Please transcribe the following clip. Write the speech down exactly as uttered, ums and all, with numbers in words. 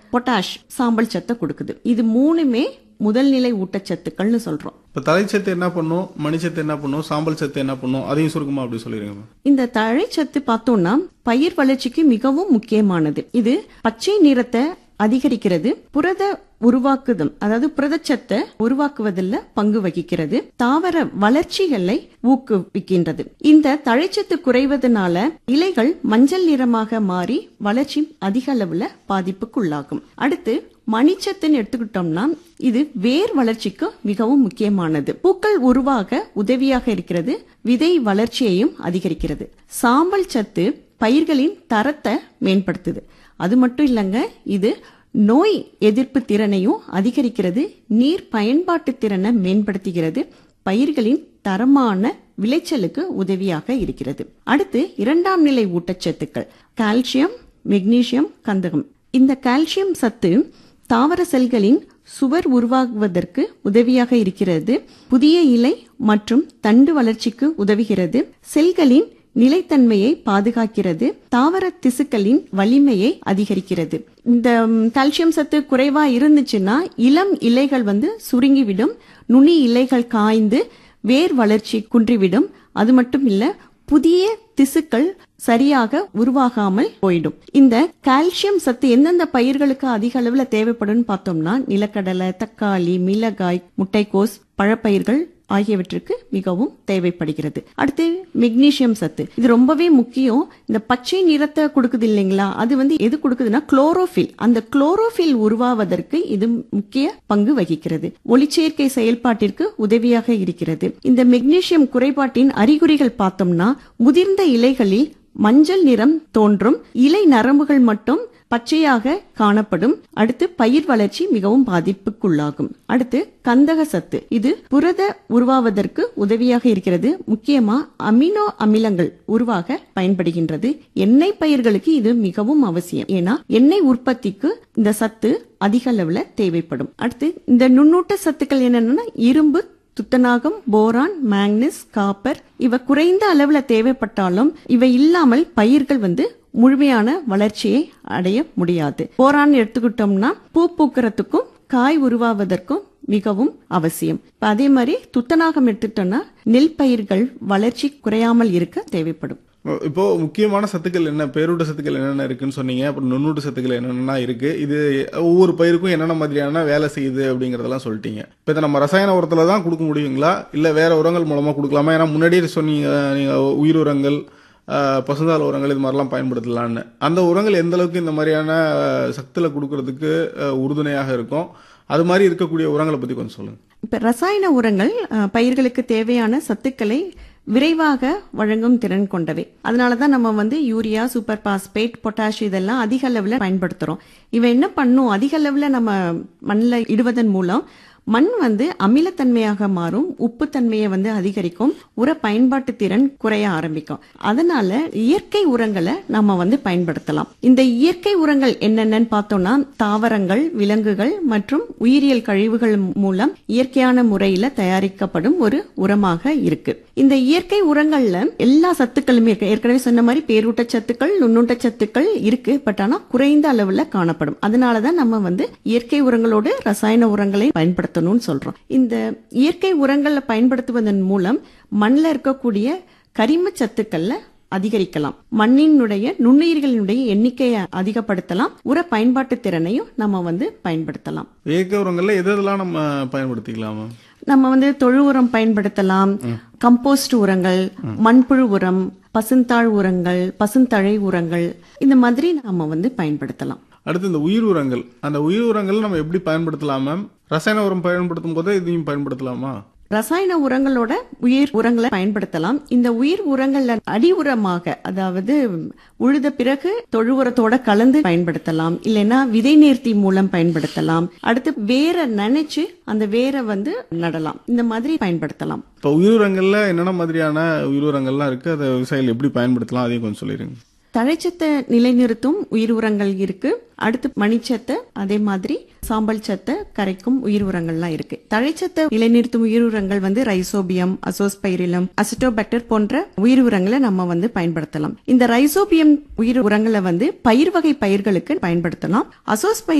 Potash சாம்பல் சத்தை கொடுக்குது. இது மூணுமே முதல் நிலை ஊட்டச்சத்துக்கள்னு சொல்றோம். இப்ப தழைச்சத்து என்ன பண்ணும், மணிச்சத்து என்ன பண்ணும், சாம்பல் சத்து என்ன பண்ணும், அதையும் சுருக்கமா அப்படி சொல்லிருங்க. இந்த தழைச்சத்து பார்த்தோம்னா பயிர் வளர்ச்சிக்கு மிகவும் முக்கியமானது. இது பச்சை நிறத்தை அதிகரிக்கிறது, புரத உருவாக்குதல் அதாவது புரதச்சத்தை உருவாக்குவதில் பங்கு வகிக்கிறது, தாவர வளர்ச்சிகளை ஊக்குவிக்கின்றது. இந்த தழைச்சத்து குறைவதனால இலைகள் மஞ்சள் நிறமாக மாறி வளர்ச்சி அதிக அளவுல பாதிப்புக்குள்ளாகும். அடுத்து மணிச்சத்துன்னு எடுத்துக்கிட்டோம்னா இது வேர் வளர்ச்சிக்கு மிகவும் முக்கியமானது. பூக்கள் உருவாக உதவியாக இருக்கிறது, விதை வளர்ச்சியையும் அதிகரிக்கிறது. சாம்பல் சத்து பயிர்களின் தரத்தை மேம்படுத்துது. அது மட்டும் இல்லங்க, இது நோய் எதிர்ப்பு திறனையும் அதிகரிக்கிறது, நீர் பயன்பாட்டு திறனை மேம்படுத்துகிறது, பயிர்களின் தரமான விளைச்சலுக்கு உதவியாக இருக்கிறது. அடுத்து இரண்டாம் நிலை ஊட்டச்சத்துக்கள் கால்சியம், மெக்னீசியம், கந்தகம். இந்த கால்சியம் சத்து தாவர செல்களின் சுவர் உருவாகுவதற்கு உதவியாக இருக்கிறது, புதிய இலை மற்றும் தண்டு வளர்ச்சிக்கு உதவுகிறது, செல்களின் நிலைத்தன்மையை பாதுகாக்கிறது, தாவர திசுக்களின் வலிமையை அதிகரிக்கிறது. இந்த கால்சியம் சத்து குறைவா இருந்துச்சுன்னா இளம் இலைகள் வந்து சுருங்கிவிடும், நுனி இலைகள் காய்ந்து வேர் வளர்ச்சி குன்றிவிடும். அது மட்டும் இல்ல, புதிய திசுக்கள் சரியாக உருவாகாமல் போயிடும். இந்த கால்சியம் சத்து எந்தெந்த பயிர்களுக்கு அதிக அளவுல தேவைப்படும் பார்த்தோம்னா நிலக்கடலை, தக்காளி, மிளகாய், முட்டைக்கோஸ், பழப்பயிர்கள் ஆகியவற்றுக்கு மிகவும் தேவைப்படுகிறது. அடுத்து மெக்னீசியம் சத்து, இது ரொம்பவே முக்கியம். இந்த பச்சை நிறத்தை கொடுக்குது இல்லைங்களா, அது வந்து எது கொடுக்குதுன்னா குளோரோஃபில். அந்த குளோரோஃபில் உருவாவதற்கு இது முக்கிய பங்கு வகிக்கிறது, ஒளிச்சேர்க்கை செயல்பாட்டிற்கு உதவியாக இருக்கிறது. இந்த மெக்னீசியம் குறைபாட்டின் அறிகுறிகள் பார்த்தோம்னா முதிர்ந்த இலைகளில் மஞ்சள் நிறம் தோன்றும், இலை நரம்புகள் மட்டும் பச்சையாக காணப்படும். அடுத்து பயிர் வளர்ச்சி மிகவும் பாதிப்புக்குள்ளாகும். அடுத்து கந்தக சத்து, இது புரத உருவாவதற்கு உதவியாக இருக்கிறது, முக்கியமா அமினோ அமிலங்கள் உருவாக பயன்படுகின்றது. எண்ணெய் பயிர்களுக்கு இது மிகவும் அவசியம், ஏன்னா எண்ணெய் உற்பத்திக்கு இந்த சத்து அதிக அளவுல தேவைப்படும். அடுத்து இந்த நுண்ணூட்ட சத்துக்கள் என்னன்னா இரும்பு, துத்தநாகம், போரான், மேக்னீஸ், காப்பர். இவ குறைந்த அளவுல தேவைப்பட்டாலும் இவை இல்லாமல் பயிர்கள் வந்து முழுமையான வளர்ச்சியை அடைய முடியாது. போரான் எடுத்துக்கிட்டோம்னா பூ பூக்கிறதுக்கும் காய் உருவாவதற்கும் மிகவும் அவசியம். அதே மாதிரி துத்தநாகம் எடுத்துட்டோம்னா நெல் பயிர்கள் வளர்ச்சி குறையாமல் இருக்க தேவைப்படும். இப்போ முக்கியமான சத்துக்கள் என்ன, பேரூட்ட சத்துக்கள் என்னென்ன இருக்குன்னு சொன்னீங்க, அப்புறம் நுண்ணூட்ட சத்துக்கள் என்னென்ன இருக்கு, இது ஒவ்வொரு பயிருக்கும் என்னென்ன மாதிரியான வேலை செய்யுது அப்படிங்கறதெல்லாம் சொல்லிட்டீங்க. இப்போ இதை நம்ம ரசாயன உரத்துல தான் கொடுக்க முடியுங்களா, இல்ல வேற உரங்கள் மூலமா கொடுக்கலாமா? ஏன்னா முன்னாடியே சொன்னீங்க நீங்க உயிர் உரங்கள், பசுந்தாள் உரங்கள் இது மாதிரிலாம் பயன்படுத்தலான்னு. அந்த உரங்கள் எந்த அளவுக்கு இந்த மாதிரியான சத்துல கொடுக்கறதுக்கு உறுதுணையாக இருக்கும், அது மாதிரி இருக்கக்கூடிய உரங்களை பத்தி கொஞ்சம் சொல்லுங்க. இப்ப ரசாயன உரங்கள் பயிர்களுக்கு தேவையான சத்துக்களை விரைவாக வழங்கும் திறன் கொண்டவை. அதனாலதான் நம்ம வந்து யூரியா, சூப்பர் பாஸ்பேட், பொட்டாஷ் இதெல்லாம் அதிக அளவுல பயன்படுத்துறோம். இவன் என்ன பண்ணும், அதிக அளவுல நம்ம மண்ணில் இடுவதன் மூலம் மண் வந்து அமிலத்தன்மையாக மாறும், உப்பு தன்மையை வந்து அதிகரிக்கும், உர பயன்பாட்டு திறன் குறைய ஆரம்பிக்கும். அதனால இயற்கை உரங்களை நம்ம வந்து பயன்படுத்தலாம். இந்த இயற்கை உரங்கள் என்னென்னு பார்த்தோம்னா தாவரங்கள், விலங்குகள் மற்றும் உயிரியல் கழிவுகள் மூலம் இயற்கையான முறையில தயாரிக்கப்படும் ஒரு உரமாக இருக்கு. இந்த இயற்கை உரங்கள்ல எல்லா சத்துக்களுமே இருக்கு. ஏற்கனவே சொன்ன மாதிரி பேரூட்ட சத்துக்கள், நுண்ணூட்ட சத்துக்கள் இருக்கு, பட் ஆனா குறைந்த அளவுல காணப்படும். அதனாலதான் நம்ம வந்து இயற்கை உரங்களோடு ரசாயன உரங்களை பயன்படுத்த சொல்றோம். இந்த இயற்கை உரங்களை பயன்படுத்துவதன் மூலம் மண்ணில் இருக்கக்கூடிய கரிம சத்துக்கள்ல அதிகரிக்கலாம், மண்ணினுடைய நுண்ணுயிர்களினுடைய எண்ணிக்கையை அதிகப்படுத்தலாம், உர பயன்பாட்டு திறனையும் நம்ம வந்து பயன்படுத்தலாம். இயற்கை உரங்கள்ல எதெல்லாம் நம்ம பயன்படுத்திக்கலாமா? நம்ம வந்து தொழு உரம் பயன்படுத்தலாம், கம்போஸ்ட் உரங்கள், மண்புழு உரம், பசுந்தாள் உரங்கள், பசுந்தழை உரங்கள், இந்த மாதிரி நம்ம வந்து பயன்படுத்தலாம். அடுத்து இந்த உயிர் உரங்கள், அந்த உயிர் உரங்கள் நம்ம எப்படி பயன்படுத்தலாமா? ரசாயன உரம் பயன்படுத்தும் போது இதையும் பயன்படுத்தலாமா? ரசாயன உரங்களோட உயிர் உரங்களை பயன்படுத்தலாம். இந்த உயிர் உரங்கள்ல அடி உரமாக, அதாவது உழுத பிறகு தொழு உரத்தோட கலந்து பயன்படுத்தலாம், இல்லைன்னா விதை நேர்த்தி மூலம் பயன்படுத்தலாம். அடுத்து வேற நினைச்சு அந்த வேரை வந்து நடலாம், இந்த மாதிரி பயன்படுத்தலாம். இப்போ உயிர் உரங்கள்ல என்னென்ன மாதிரியான உயிர் உரங்கள்லாம் இருக்கு, அதை விவசாயிகள் எப்படி பயன்படுத்தலாம், அதையும் கொஞ்சம் சொல்லிடுங்க. தழைச்சத்தை நிலைநிறுத்தும் உயிர் உரங்கள் இருக்கு. அடுத்து மணிச்சத்தை, அதே மாதிரி சாம்பல் சத்தை கரைக்கும் உயிர் உரங்கள்லாம் இருக்கு. தழைச்சத்தை நிலைநிறுத்தும் உயிர் உரங்கள் வந்து ரைசோபியம், அசோஸ்பைரிலம், அசிட்டோபாக்டர் போன்ற உயிர் உரங்களை நம்ம வந்து பயன்படுத்தலாம். இந்த ரைசோபியம் உயிர் உரங்களை வந்து பயிர் வகை பயிர்களுக்கு பயன்படுத்தலாம். அசோஸ்பை